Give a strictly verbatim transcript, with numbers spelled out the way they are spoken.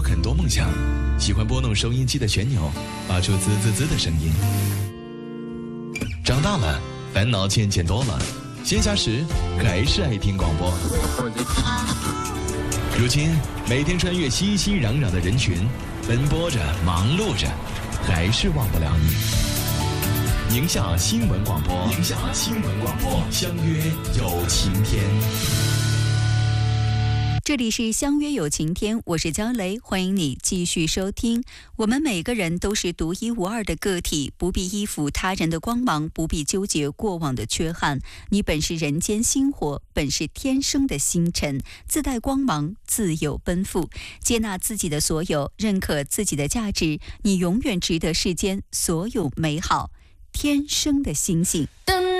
很多梦想，喜欢拨弄收音机的旋钮，发出滋滋滋的声音。长大了，烦恼渐渐多了，闲暇时还是爱听广播。如今，每天穿越熙熙攘攘的人群，奔波着，忙碌着，还是忘不了你。宁夏新闻广播，宁夏新闻广播，相约有晴天。 这里是相约有晴天，我是焦雷，欢迎你继续收听。我们每个人都是独一无二的个体，不必依附他人的光芒，不必纠结过往的缺憾。你本是人间星火，本是天生的星辰，自带光芒，自有奔赴。接纳自己的所有，认可自己的价值，你永远值得世间所有美好。天生的星星。噔